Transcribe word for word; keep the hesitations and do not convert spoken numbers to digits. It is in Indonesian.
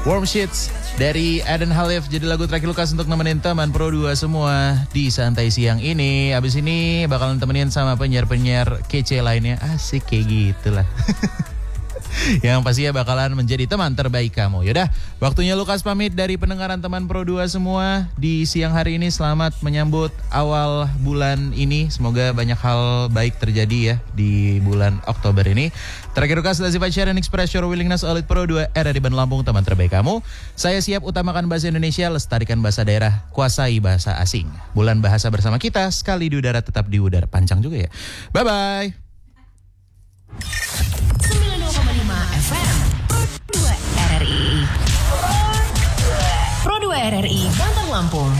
Warm Sheets dari Eden Halif jadi lagu terakhir Lukas untuk nemenin teman Pro dua semua di santai siang ini. Abis ini bakalan temenin sama penyiar-penyiar kece lainnya. Asik kayak gitulah. Yang pastinya bakalan menjadi teman terbaik kamu. Yaudah, waktunya Lukas pamit dari pendengaran teman Pro dua semua di siang hari ini. Selamat menyambut awal bulan ini. Semoga banyak hal baik terjadi ya di bulan Oktober ini. Terakhir Lukas, Lazifa Share and Express Your Willingness Olid Pro dua era di Ban Lampung, teman terbaik kamu. Saya siap utamakan bahasa Indonesia, lestarikan bahasa daerah, kuasai bahasa asing. Bulan bahasa bersama kita, sekali di udara tetap di udara. Panjang juga ya. Bye-bye. sembilan puluh dua koma lima F M Pro dua R R I Pro dua R R I Bantar Lampung.